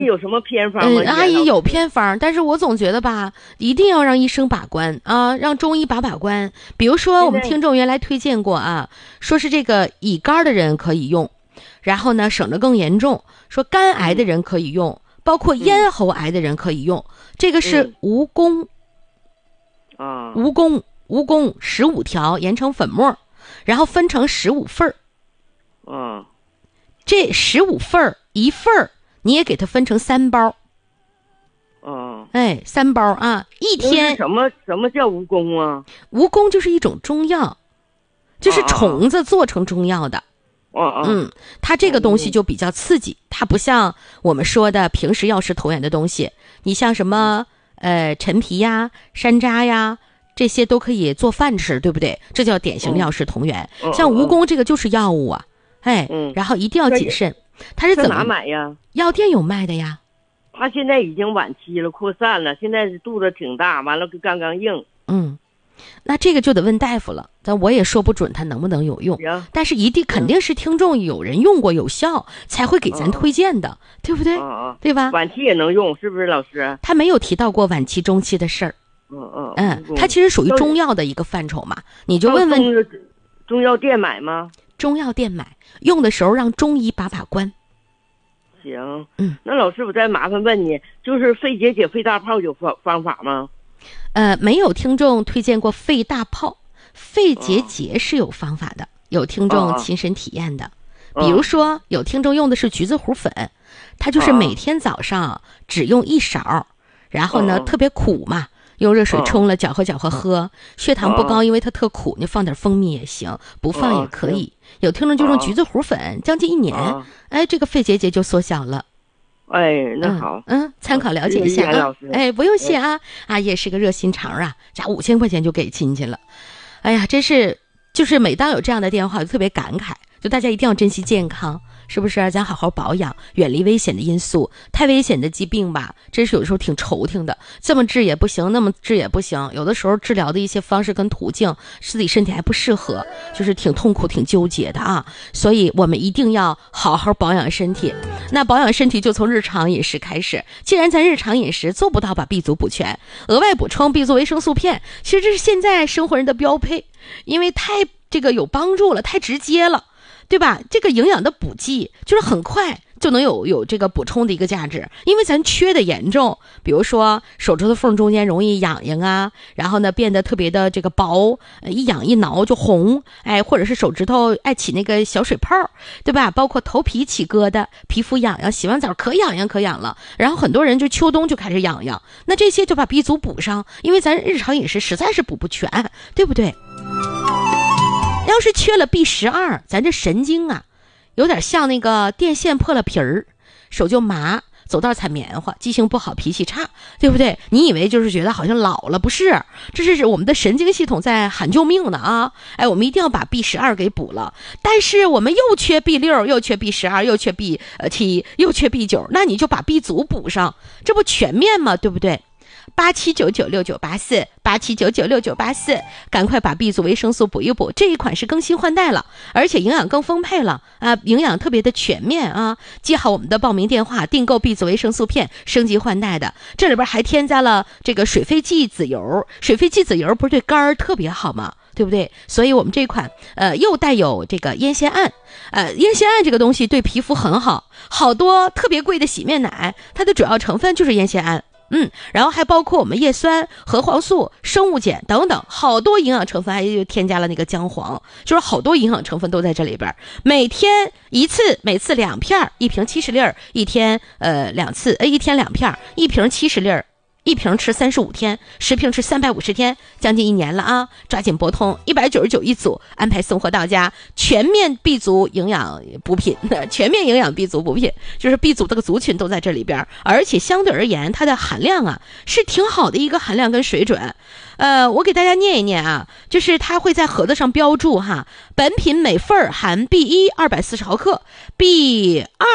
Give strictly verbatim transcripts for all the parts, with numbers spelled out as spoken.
有什么偏方吗？ 嗯，阿姨有偏方，但是我总觉得吧，一定要让医生把关啊，让中医把把关。比如说，我们听众原来推荐过啊，说是这个乙肝的人可以用，然后呢，省得更严重。说肝癌的人可以用，嗯、包括咽喉癌的人可以用。嗯、这个是蜈蚣啊， 蜈蚣蜈蚣十五条研成粉末，然后分成十五份儿。 嗯， 这十五份儿，一份儿你也给它分成三包。 嗯， 哎，三包啊，一天。 什么什么叫蜈蚣啊？ 蜈蚣就是一种中药，就是虫子做成中药的。 哦哦， 嗯，它这个东西就比较刺激，它不像我们说的平时药食同源的东西。你像什么呃陈皮呀、山楂呀，这些都可以做饭吃，对不对？这叫典型的药食同源。 嗯、 像蜈蚣这个就是药物啊，哎， 嗯， 然后一定要谨慎。它是怎么哪买呀？ 药店有卖的呀。 他现在已经晚期了，扩散了，现在是肚子挺大，完了刚刚硬。 嗯。那这个就得问大夫了，但我也说不准它能不能有用，但是一定肯定是听众有人用过有效才会给咱推荐的，嗯、对不对？ 嗯、 对吧？ 晚期也能用，是不是老师？ 他没有提到过晚期、中期的事儿。 嗯嗯嗯，它其实属于中药的一个范畴嘛，你就问问中中药店买吗？ 中药店买，用的时候让中医把把关。 行， 嗯， 那老师我再麻烦问你，就是肺结节、肺大泡有方方法吗？ 呃，没有听众推荐过肺大泡，肺结节是有方法的，哦、有听众亲身体验的。哦、比如说，有听众用的是橘子核粉，他就是每天早上只用一勺，然后呢、哦、特别苦嘛，用热水冲了，搅和搅和喝。血糖不高，哦、因为它特苦，你放点蜂蜜也行，不放也可以。哦、有听众就用橘子核粉，将近一年，哦、哎，这个肺结节就缩小了。 哎，那好， 嗯，嗯参考了解一下啊。哎，不用谢啊，阿叶是个热心肠啊，加五千块钱就给亲戚了。哎呀，真是，就是每当有这样的电话，就特别感慨，就大家一定要珍惜健康，是不是？咱好好保养，远离危险的因素。太危险的疾病吧，真是有的时候挺愁挺的，这么治也不行，那么治也不行。有的时候治疗的一些方式跟途径，自己身体还不适合，就是挺痛苦、挺纠结的啊。所以我们一定要好好保养身体。那保养身体就从日常饮食开始。既然咱日常饮食做不到把 B 族补全，额外补充 B 族维生素片，其实这是现在生活人的标配，因为太这个有帮助了，太直接了。对吧？这个营养的补剂就是很快就能有有这个补充的一个价值，因为咱缺的严重，比如说手指头缝中间容易痒痒啊，然后呢变得特别的这个薄，一痒一挠就红，哎，或者是手指头爱起那个小水泡，对吧？包括头皮起疙瘩，皮肤痒痒，洗完澡可痒痒可痒了，然后很多人就秋冬就开始痒痒，那这些就把 B 族补上，因为咱日常饮食实在是补不全，对不对？要是缺了 B 十二，咱这神经啊，有点像那个电线破了皮儿，手就麻，走道踩棉花，记性不好，脾气差，对不对？你以为就是觉得好像老了，不是，这是我们的神经系统在喊救命呢啊！哎，我们一定要把 B 十二给补了。但是我们又缺 B 六，又缺 B 十二，又缺 B 呃七，又缺 B 九，那你就把 B 族补上，这不全面吗？对不对？八七九九六九八四，八七九九六九八四，赶快把 B 族维生素补一补。这一款是更新换代了，而且营养更丰沛了啊，营养特别的全面啊！记好我们的报名电话，订购 B 族维生素片，升级换代的。这里边还添加了这个水飞蓟籽油，水飞蓟籽油不是对肝儿特别好吗？对不对？所以我们这款呃又带有这个烟酰胺，呃烟酰胺这个东西对皮肤很好，好多特别贵的洗面奶，它的主要成分就是烟酰胺。嗯，然后还包括我们叶酸、核黄素、生物碱等等，好多营养成分，还又添加了那个姜黄，就是好多营养成分都在这里边。每天一次，每次两片，一瓶七十粒儿，一天呃两次，呃一天两片，一瓶七十粒儿。一瓶吃三十五天，十瓶吃三百五十天，将近一年了啊！抓紧拨通一百九十九一组，安排送货到家，全面 B 族营养补品，全面营养 B 族补品，就是 B 族这个族群都在这里边，而且相对而言，它的含量啊是挺好的一个含量跟水准。呃，我给大家念一念啊，就是它会在盒子上标注哈，本品每份含 B 一 二百四十毫克 ，B 二。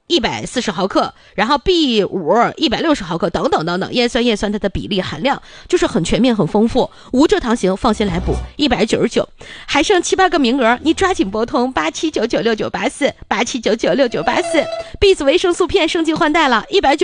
一百四十毫克，然后 B 五 一百六十毫克，等等等等，叶酸叶酸它的比例含量就是很全面很丰富，无蔗糖型放心来补，一百九十九，还剩七八个名额，你抓紧拨通八七九九六九八四八七九九六九八四， B 族维生素片升级换代了，一百九